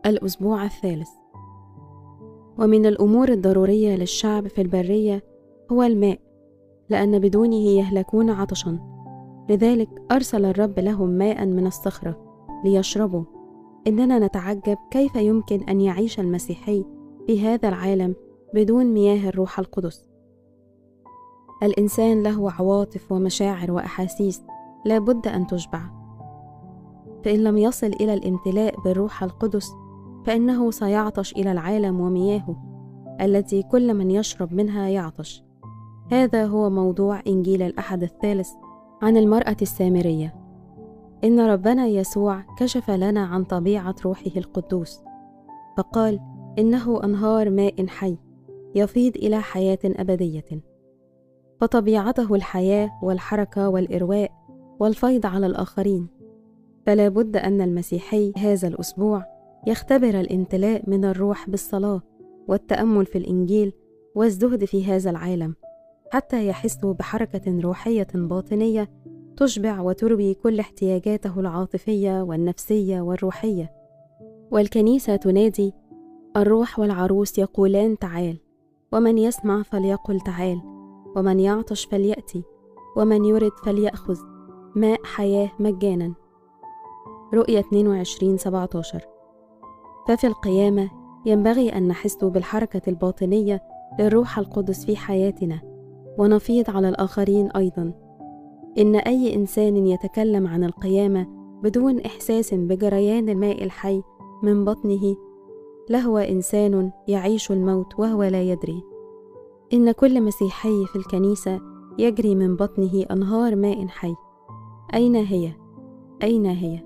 الأسبوع الثالث. ومن الأمور الضرورية للشعب في البرية هو الماء، لأن بدونه يهلكون عطشا. لذلك أرسل الرب لهم ماء من الصخرة ليشربوا. إننا نتعجب كيف يمكن أن يعيش المسيحي في هذا العالم بدون مياه الروح القدس. الإنسان له عواطف ومشاعر وأحاسيس لا بد أن تشبع، فإن لم يصل إلى الامتلاء بالروح القدس فإنه سيعطش إلى العالم ومياهه التي كل من يشرب منها يعطش. هذا هو موضوع إنجيل الأحد الثالث عن المرأة السامرية. إن ربنا يسوع كشف لنا عن طبيعة روحه القدوس، فقال إنه أنهار ماء حي يفيض إلى حياة أبدية. فطبيعته الحياة والحركة والإرواء والفيض على الآخرين. فلا بد أن المسيحي هذا الأسبوع يختبر الامتلاء من الروح بالصلاة والتأمل في الإنجيل والزهد في هذا العالم، حتى يحس بحركة روحية باطنية تشبع وتروي كل احتياجاته العاطفية والنفسية والروحية. والكنيسة تنادي: الروح والعروس يقولان تعال، ومن يسمع فليقل تعال، ومن يعطش فليأتي، ومن يرد فليأخذ ماء حياة مجانا. رؤية 22:17. ففي القيامة ينبغي أن نحس بالحركة الباطنية للروح القدس في حياتنا ونفيض على الآخرين أيضا. إن أي إنسان يتكلم عن القيامة بدون إحساس بجريان الماء الحي من بطنه لهو إنسان يعيش الموت وهو لا يدري. إن كل مسيحي في الكنيسة يجري من بطنه أنهار ماء حي. أين هي؟ أين هي؟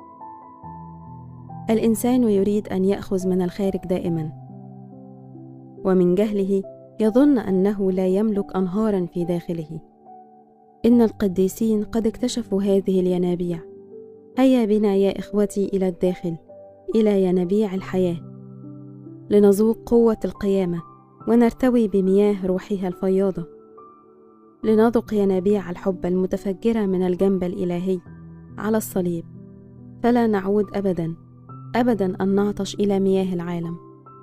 الإنسان يريد أن يأخذ من الخارج دائما، ومن جهله يظن أنه لا يملك أنهارا في داخله. إن القديسين قد اكتشفوا هذه الينابيع. هيا بنا يا إخوتي إلى الداخل، إلى ينابيع الحياة، لنذوق قوة القيامة ونرتوي بمياه روحها الفياضة، لنذوق ينابيع الحب المتفجرة من الجنب الإلهي على الصليب، فلا نعود أبدا أبدا أن نعطش إلى مياه العالم.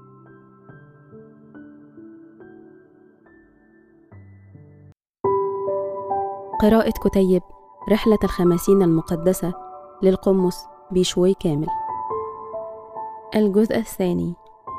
قراءة كتيب رحلة الخمسين المقدسة للقمص بشوي كامل. الجزء الثاني.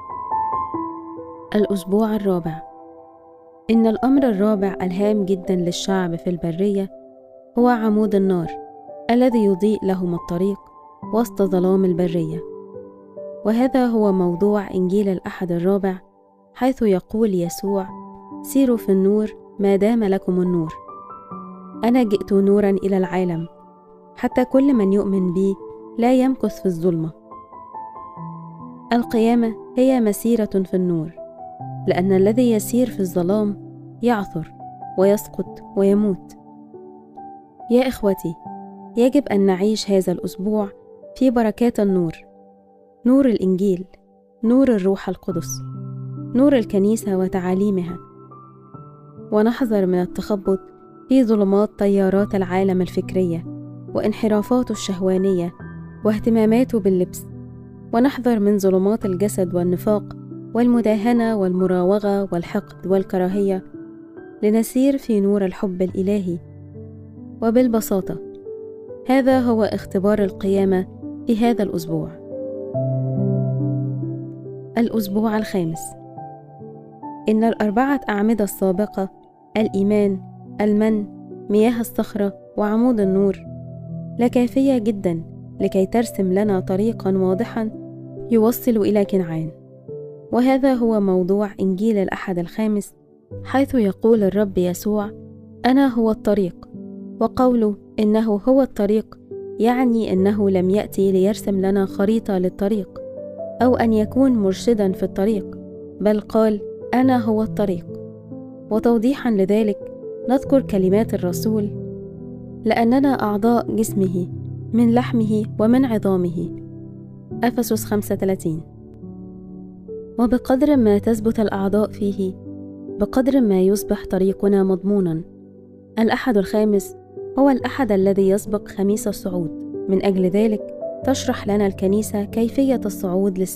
الأسبوع الرابع. إن الأمر الرابع الهام جدا للشعب في البرية هو عمود النار الذي يضيء لهم الطريق وسط ظلام البرية. وهذا هو موضوع إنجيل الأحد الرابع، حيث يقول يسوع: سيروا في النور ما دام لكم النور. أنا جئت نورا إلى العالم، حتى كل من يؤمن بي لا يمكث في الظلمة. القيامة هي مسيرة في النور، لأن الذي يسير في الظلام يعثر ويسقط ويموت. يا إخوتي، يجب أن نعيش هذا الأسبوع في بركات النور، نور الإنجيل، نور الروح القدس، نور الكنيسة وتعاليمها، ونحذر من التخبط في ظلمات تيارات العالم الفكرية وانحرافاته الشهوانية واهتماماته باللبس، ونحذر من ظلمات الجسد والنفاق والمداهنة والمراوغة والحقد والكراهية، لنسير في نور الحب الإلهي. وبالبساطة هذا هو اختبار القيامة في هذا الأسبوع. الأسبوع الخامس. إن الأربعة أعمدة السابقة، الإيمان، المن، مياه الصخرة، وعمود النور، لكافية جدا لكي ترسم لنا طريقا واضحا يوصل إلى كنعان. وهذا هو موضوع إنجيل الأحد الخامس، حيث يقول الرب يسوع: أنا هو الطريق. وقوله إنه هو الطريق يعني أنه لم يأتي ليرسم لنا خريطة للطريق أو أن يكون مرشدا في الطريق، بل قال: أنا هو الطريق. وتوضيحا لذلك نذكر كلمات الرسول: لأننا أعضاء جسمه، من لحمه ومن عظامه. أفسس 5:30. وبقدر ما تثبت الأعضاء فيه بقدر ما يصبح طريقنا مضمونا. الأحد الخامس هو الأحد الذي يسبق خميس الصعود. من أجل ذلك تشرح لنا الكنيسة كيفية الصعود